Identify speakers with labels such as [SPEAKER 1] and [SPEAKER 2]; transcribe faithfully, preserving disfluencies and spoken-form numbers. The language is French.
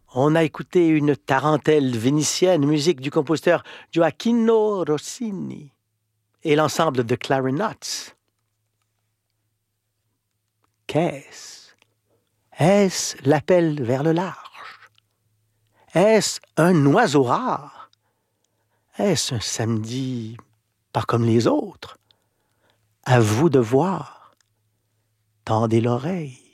[SPEAKER 1] On a écouté une tarentelle vénitienne, musique du compositeur Gioacchino Rossini et l'ensemble de Clarinets. Qu'est-ce? Est-ce l'appel vers le large? Est-ce un oiseau rare? Est-ce un samedi pas comme les autres? À vous de voir. Tendez l'oreille.